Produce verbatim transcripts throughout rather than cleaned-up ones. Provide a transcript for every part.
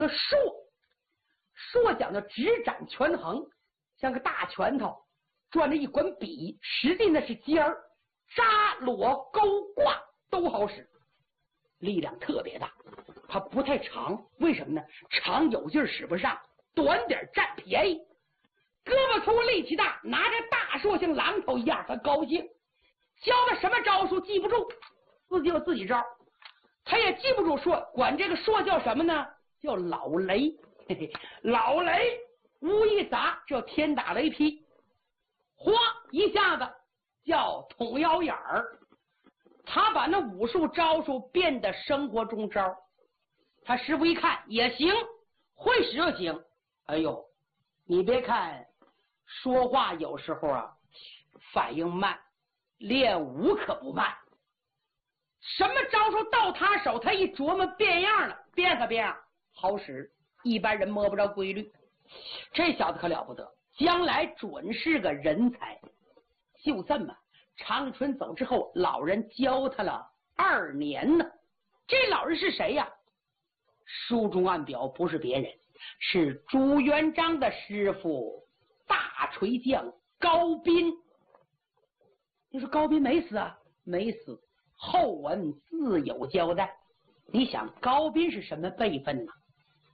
那槊，槊讲的直展权衡，像个大拳头，转着一管笔，实际那是尖儿，扎裸勾挂都好使，力量特别大。它不太长，为什么呢？长有劲儿使不上，短点占便宜。胳膊粗力气大，拿着大槊像榔头一样，他高兴。教的什么招数记不住，自己有自己招，他也记不住槊，管这个槊叫什么呢？叫老雷。嘿嘿，老雷无一砸，叫天打雷劈，哗一下子叫捅腰眼儿。他把那武术招数变得生活中招，他师傅一看也行，会使就行。哎呦，你别看说话有时候啊反应慢，练武可不慢。什么招数到他手，他一琢磨变样了，变可变样，好使，一般人摸不着规律。这小子可了不得，将来准是个人才。就这么，长春走之后，老人教他了二年呢。这老人是谁呀？书中暗表不是别人，是朱元璋的师傅大锤匠高斌。你说高斌没死啊？没死，后文自有交代。你想高斌是什么辈分呢？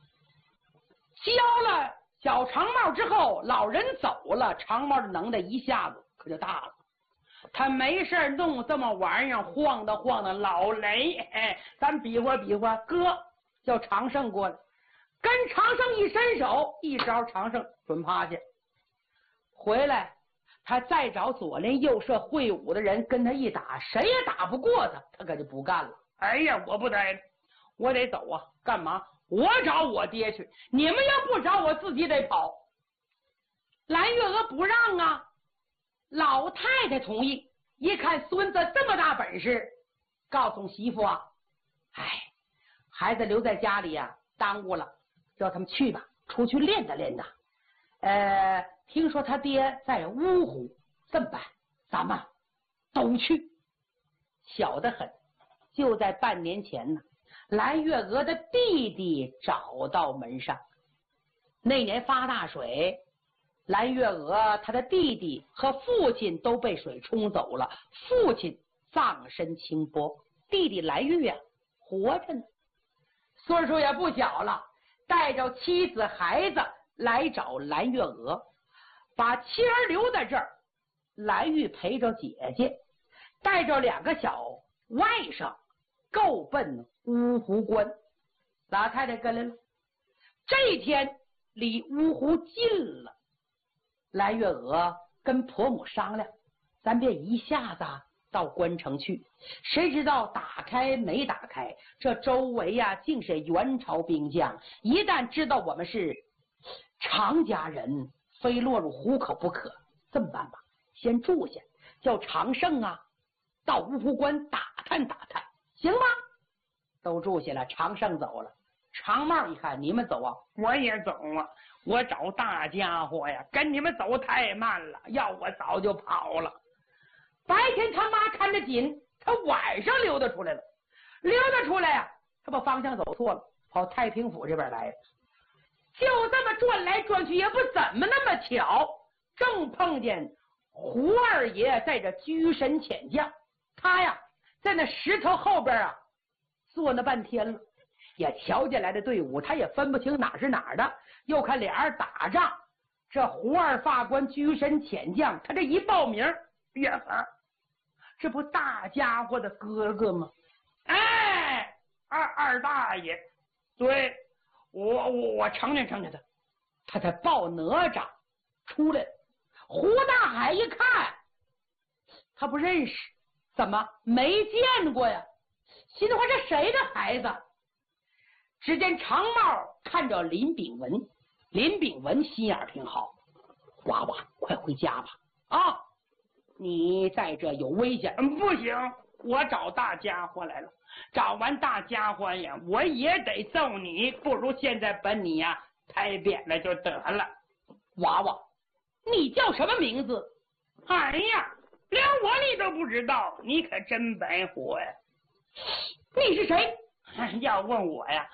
教了小长帽之后，老人走了，长帽的能耐一下子可就大了。他没事弄这么玩意儿，晃荡晃荡。老雷，哎，咱比划比划，哥叫常胜过来，跟常胜一伸手，一招常胜准趴下。回来他再找左邻右舍会武的人跟他一打，谁也打不过他，他可就不干了。哎呀，我不待了，我得走啊！干嘛？我找我爹去，你们要不找我自己得跑。蓝月娥不让啊，老太太同意。一看孙子这么大本事，告诉媳妇啊，哎，孩子留在家里呀、啊，耽误了，叫他们去吧，出去练达练达。呃，听说他爹在芜湖，这么办？咱们都去。小得很，就在半年前呢，蓝月娥的弟弟找到门上。那年发大水，蓝月娥他的弟弟和父亲都被水冲走了，父亲葬身清波，弟弟蓝玉啊活着呢，岁数也不小了，带着妻子孩子来找蓝月娥，把妻儿留在这儿。蓝玉陪着姐姐，带着两个小外甥，够奔芜湖关。老太太跟来了，这一天离芜湖近了。蓝月娥跟婆母商量，咱别一下子到关城去，谁知道打开没打开，这周围呀、啊、竟是元朝兵将，一旦知道我们是常家人，非落入虎口不可。这么办吧，先住下，叫常胜啊到芜湖关打探打探，行吗？都住下了，常胜走了。常茂一看你们走啊，我也走啊，我找大家伙呀，跟你们走太慢了，要我早就跑了。白天他妈看着紧，他晚上溜达出来了，溜达出来呀、啊，他把方向走错了，跑太平府这边来了。就这么转来转去，也不怎么那么巧，正碰见胡二爷在这居神遣将，他呀在那石头后边啊坐那半天了。也瞧见来的队伍，他也分不清哪是哪儿的，又看俩人打仗，这胡二法官居神遣将，他这一报名，呀哈，这不大家伙的哥哥吗？哎，二二大爷，对，我我我承认承认他，他在抱哪吒出来了。胡大海一看，他不认识，怎么没见过呀？心话这谁的孩子？只见长帽看着林炳文，林炳文心眼挺好，娃娃快回家吧啊！你在这有危险。嗯，不行，我找大家伙来了，找完大家伙呀，我也得揍你，不如现在把你呀抬扁了就得了。娃娃，你叫什么名字？哎呀，连我你都不知道，你可真白活呀！你是谁？要问我呀，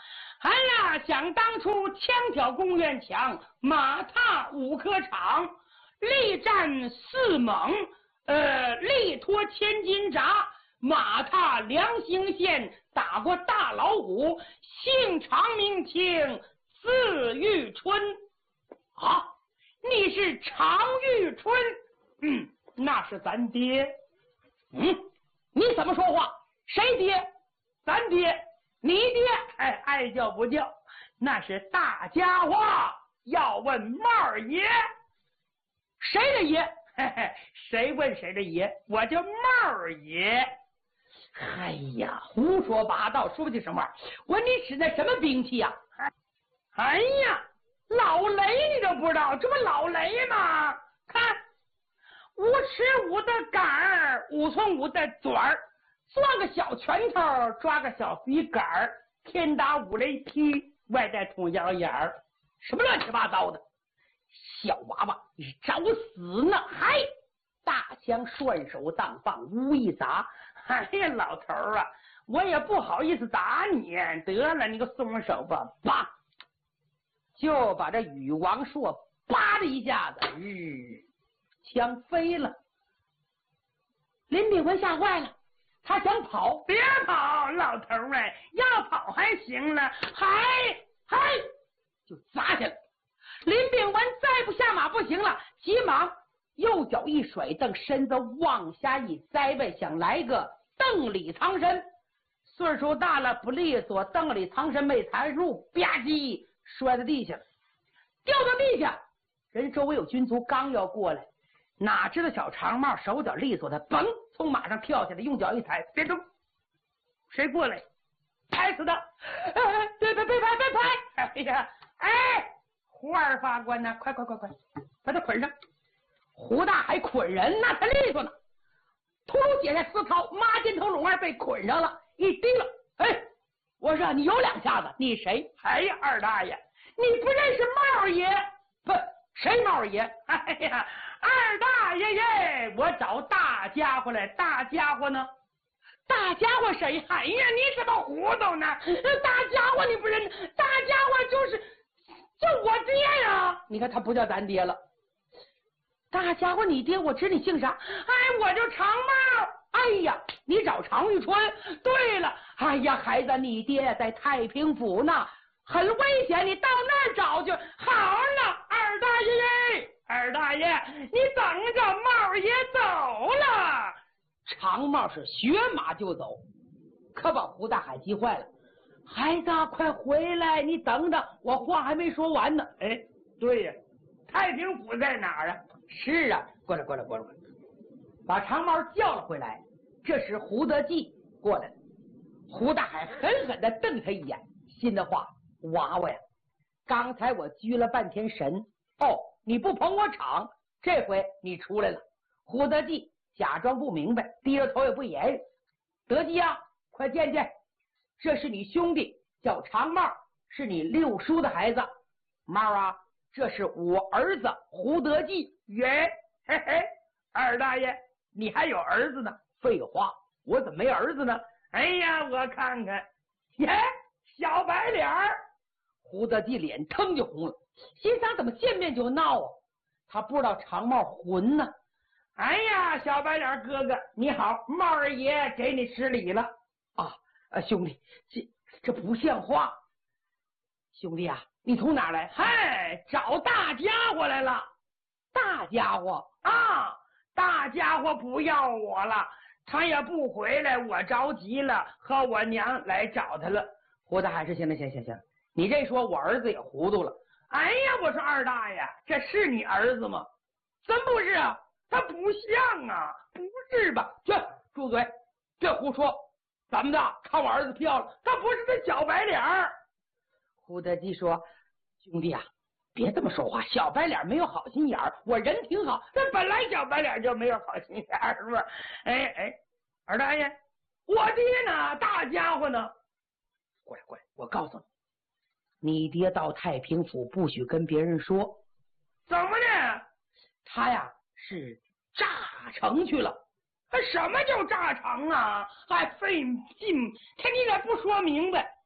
哎呀，想当初枪挑公园墙，马踏五棵场，力战四猛，呃，力拖千斤闸，马踏梁兴县，打过大老虎，姓常名清，字玉春。啊，你是常玉春？嗯，那是咱爹。嗯，你怎么说话？谁爹？咱爹。你爹，哎，爱叫不叫，那是大家话。要问帽儿爷，谁的爷？嘿嘿，谁问谁的爷？我叫帽儿爷。哎呀，胡说八道，说不清什么玩意儿。我说你使的什么兵器呀、啊？哎呀，老雷你都不知道，这不老雷吗？看，五尺五的杆儿，五寸五的嘴儿。攥个小拳头，抓个小笔杆儿，天打五雷劈，外带捅腰眼儿，什么乱七八糟的！小娃娃，你是找死呢！嗨，大枪顺手当放，无一砸。哎呀，老头儿啊，我也不好意思打你，得了，你给松手吧！叭，就把这禹王朔叭的一下子，日，枪飞了。林炳文吓坏了。他想跑，别跑，老头儿哎，要跑还行了，还还就砸下来。林炳文再不下马不行了，急忙右脚一甩蹬，身子往下一栽呗，想来个蹬里藏身。岁数大了不利索，蹬里藏身没踩住，吧唧摔在地下，掉到地下。人周围有军卒刚要过来，哪知道小长帽手脚利索的，嘣从马上跳下来，用脚一踩，别动！谁过来？拍死他！哎，别别别拍别拍！哎呀，哎，胡二法官呢？快快快快，把他捆上！胡大海捆人那他利索呢，秃噜解下丝绦，马肩头龙儿被捆上了，一提了。哎，我说你有两下子，你谁？哎呀，二大爷，你不认识帽爷？不，谁帽爷？哎呀！二大爷爷，我找大家伙来，大家伙呢？大家伙谁？哎呀，你怎么糊涂呢？大家伙你不认？大家伙就是就我爹呀！你看他不叫咱爹了。大家伙，你爹我知你姓啥？哎，我就长帽。哎呀，你找常玉春。对了，哎呀，孩子，你爹在太平府呢，很危险，你到那儿找去。好了，二大爷爷。二大爷，你等着，帽爷走了。长帽是学马就走，可把胡大海急坏了。孩子，快回来！你等等，我话还没说完呢。哎，对呀，太平府在哪儿啊？是啊，过来，过来，过来，过来，把长帽叫了回来。这时胡德记过来了，胡大海狠狠地瞪他一眼，心的话：娃娃呀，刚才我拘了半天神，哦。你不捧我场，这回你出来了。胡德记假装不明白，低着头也不言语。德记啊，快见见，这是你兄弟，叫长帽，是你六叔的孩子。帽啊，这是我儿子胡德记。耶，嘿嘿，二大爷，你还有儿子呢？废话，我怎么没儿子呢？哎呀，我看看，耶，小白脸儿。胡德记脸腾就红了，心想怎么见面就闹啊？他不知道长帽混呢。哎呀，小白脸哥哥你好，帽儿爷给你施礼了啊！啊，兄弟，这这不像话。兄弟啊，你从哪来？嗨，找大家伙来了。大家伙啊，大家伙不要我了，他也不回来，我着急了，和我娘来找他了。胡大海说：行了，行行行，你这说我儿子也糊涂了。哎呀，我说二大爷，这是你儿子吗？真不是啊，他不像啊，不是吧？去，住嘴，别胡说。怎么的？看我儿子漂亮？他不是那小白脸儿。胡德基说：兄弟啊，别这么说话，小白脸没有好心眼儿，我人挺好，这本来小白脸就没有好心眼儿，是不是？哎哎，二大爷，我爹呢？大家伙呢？过来过来，我告诉你，你爹到太平府不许跟别人说。怎么呢？他呀是炸城去了。什么叫炸城啊？还费劲，他你咋不说明白？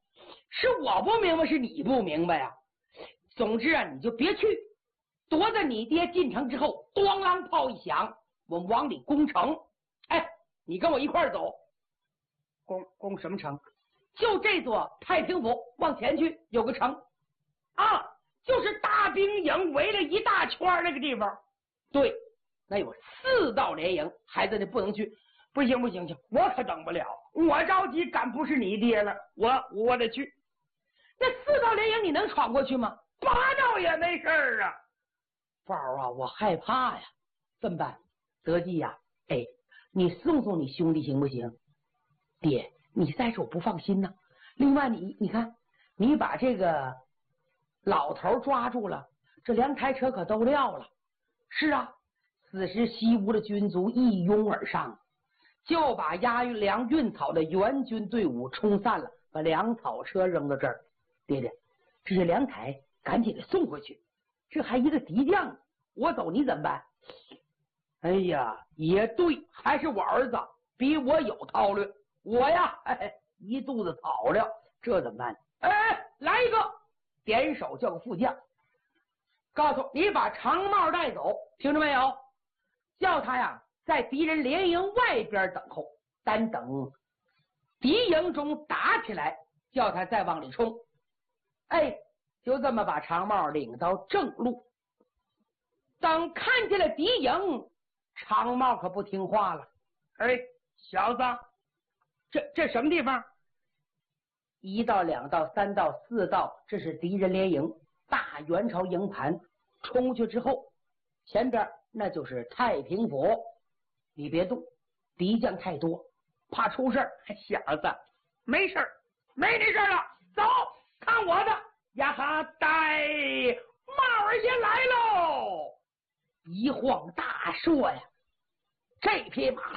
是我不明白，是你不明白呀。总之啊，你就别去，躲在你爹进城之后，咣啷炮一响，我们往里攻城。哎，你跟我一块儿走。攻攻什么城？就这座太平府往前去有个城啊，就是大兵营围了一大圈那个地方。对，那有四道连营，孩子你不能去。不行不行行，我可等不了，我着急赶不是你爹了，我我得去。那四道连营你能闯过去吗？八道也没事儿啊。宝啊，我害怕呀。怎么办？德记呀，哎，你送送你兄弟行不行？爹，你再说我不放心呢。另外你你看，你把这个老头抓住了，这两台车可都撂了。是啊，此时西吴的军卒一拥而上，就把押运粮运草的援军队伍冲散了，把粮草车扔到这儿。爹爹，这些粮台赶紧给送回去，这还一个敌将，我走你怎么办？哎呀，也对，还是我儿子比我有韬略，我呀，哎，一肚子草料，这怎么办？哎，来一个，点手叫个副将，告诉你把长帽带走，听着没有？叫他呀，在敌人连营外边等候，单等敌营中打起来，叫他再往里冲。哎，就这么把长帽领到正路。等看见了敌营，长帽可不听话了。哎，小子，这这什么地方？一道、两道、三道、四道，这是敌人连营，大元朝营盘。冲去之后，前边那就是太平府。你别动，敌将太多，怕出事儿。小子，没事儿，没你事儿了，走。看我的呀哈！带帽儿爷来喽！一晃大硕呀，这匹马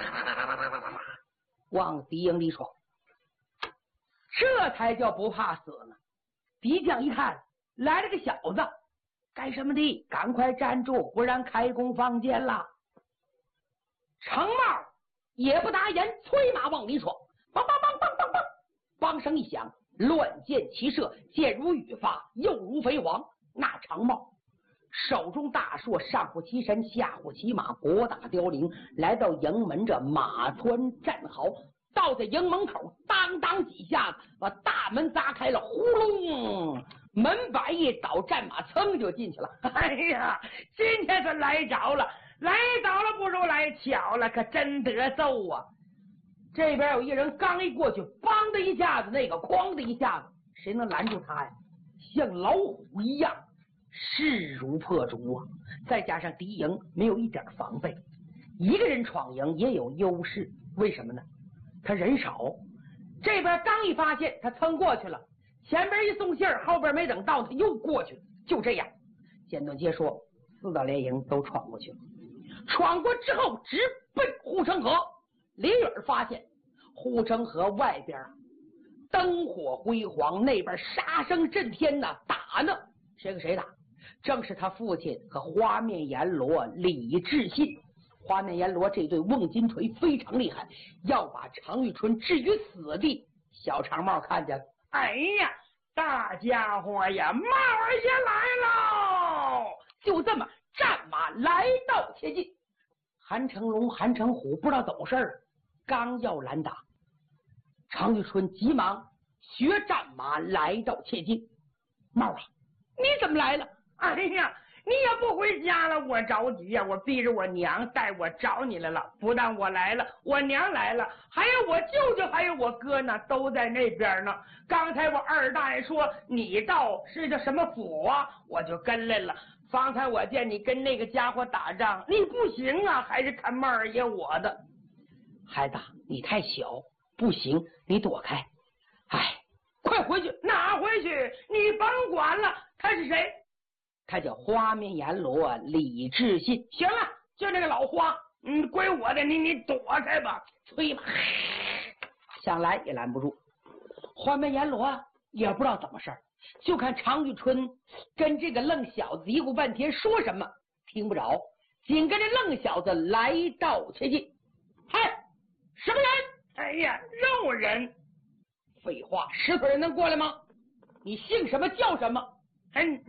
往敌营里闯，这才叫不怕死呢。敌将一看来了个小子，干什么的？赶快站住，不然开弓放箭了。程茂也不答言，催马往里闯，梆梆梆梆梆梆，梆声一响。乱箭齐射，箭如雨发，又如飞蝗。那长帽手中大槊，上虎骑神，下虎骑马，拨打凋零，来到营门这马湍战壕，到在营门口，当当几下子把大门砸开了，呼隆，门板一倒，战马噌就进去了。哎呀，今天是来着了，来早了不如来巧了，可真得揍啊！这边有一人刚一过去，梆的一下子，那个哐的一下子，谁能拦住他呀？像老虎一样，势如破竹啊！再加上敌营没有一点防备，一个人闯营也有优势。为什么呢？他人少，这边刚一发现，他蹭过去了；前边一送信儿，后边没等到，他又过去了。就这样，简短截说，四道连营都闯过去了。闯过之后，直奔护城河。离远发现护城河外边灯火辉煌，那边杀声震天呐，打呢，谁跟谁打？正是他父亲和花面阎罗李志信。花面阎罗这对瓮金锤非常厉害，要把常遇春置于死地。小长帽看见了，哎呀，大家伙呀，帽儿爷来喽！就这么战马来到切近，韩成龙、韩成虎不知道怎么事儿，刚要拦打，常遇春急忙学战马来到切近。帽啊，你怎么来了？哎呀，你也不回家了，我着急呀、啊！我逼着我娘带我找你来了。不但我来了，我娘来了，还有我舅舅，还有我哥呢，都在那边呢。刚才我二大爷说你到是叫什么府啊，我就跟来了。方才我见你跟那个家伙打仗，你不行啊，还是看帽儿爷我的。孩子，你太小，不行，你躲开。哎，快回去！哪回去？你甭管了。他是谁？他叫花面阎罗李志信。行了，就那个老花，嗯，归我的，你你躲开吧。催吧，想来也拦不住。花面阎罗也不知道怎么事儿，就看常遇春跟这个愣小子嘀咕半天，说什么听不着。紧跟着愣小子来到切近，嗨，什么人？哎呀，肉人！废话，石头人能过来吗？ 你姓什么叫什么？哎，